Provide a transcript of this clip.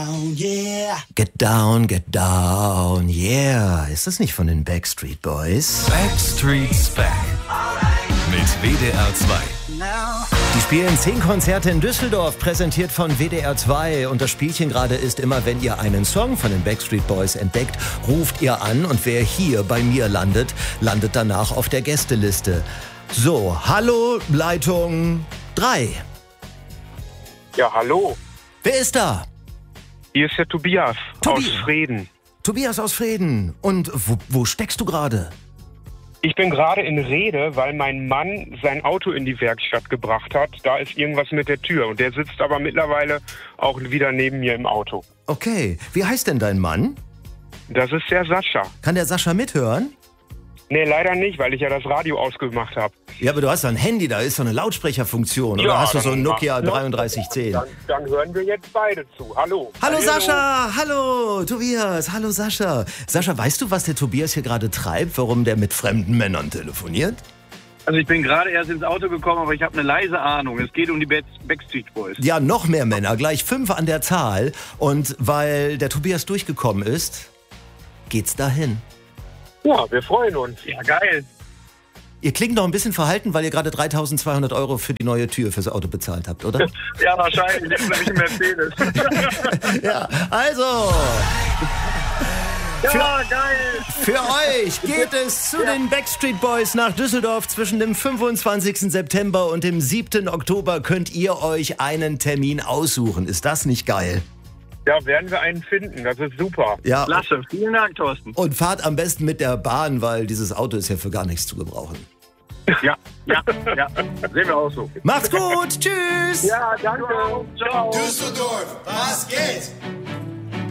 down, yeah. Get down, yeah. Ist das nicht von den Backstreet Boys? Backstreet's Back. Mit WDR 2. Die spielen 10 Konzerte in Düsseldorf, präsentiert von WDR 2. Und das Spielchen gerade ist immer, wenn ihr einen Song von den Backstreet Boys entdeckt, ruft ihr an. Und wer hier bei mir landet, landet danach auf der Gästeliste. So, hallo, Leitung 3. Ja, hallo. Wer ist da? Hier ist der Tobias aus Vreden. Tobias aus Vreden. Und wo steckst du gerade? Ich bin gerade in Rede, weil mein Mann sein Auto in die Werkstatt gebracht hat. Da ist irgendwas mit der Tür und der sitzt aber mittlerweile auch wieder neben mir im Auto. Okay, wie heißt denn dein Mann? Das ist der Sascha. Kann der Sascha mithören? Nee, leider nicht, weil ich ja das Radio ausgemacht habe. Ja, aber du hast doch ein Handy, da ist so eine Lautsprecherfunktion. Oder hast du so ein Nokia 3310? Dann hören wir jetzt beide zu. Hallo. Hallo Sascha, hallo Tobias, hallo Sascha. Sascha, weißt du, was der Tobias hier gerade treibt? Warum der mit fremden Männern telefoniert? Also ich bin gerade erst ins Auto gekommen, aber ich habe eine leise Ahnung. Es geht um die Backstreet Boys. Ja, noch mehr Männer, gleich 5 an der Zahl. Und weil der Tobias durchgekommen ist, geht's dahin. Ja, wir freuen uns. Ja, geil. Ihr klingt noch ein bisschen verhalten, weil ihr gerade 3.200 € für die neue Tür fürs Auto bezahlt habt, oder? Ja, wahrscheinlich. Das ist nämlich ein Mercedes. Ja, also... Ja, geil. Für euch geht es zu den Backstreet Boys nach Düsseldorf. Zwischen dem 25. September und dem 7. Oktober könnt ihr euch einen Termin aussuchen. Ist das nicht geil? Ja, werden wir einen finden. Das ist super. Ja. Klasse. Vielen Dank, Thorsten. Und fahrt am besten mit der Bahn, weil dieses Auto ist ja für gar nichts zu gebrauchen. Ja. Sehen wir auch so. Macht's gut. Tschüss. Ja, danke. Ciao. Düsseldorf, was geht?